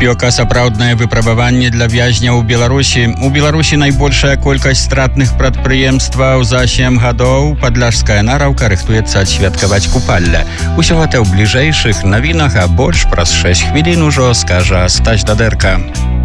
Бяспека сапраўднае выпрабаванне для вязняў у Беларусі. У Беларусі найбольшая колькасць стратных прадпрыемстваў за 7 гадоў. Падляшская нараўка рыхтуецца адсвяткаваць купалля. Усё гэта ў бліжэйшых навінах, а больш праз 6 хвілін ужо скажа Стась Дадэрка.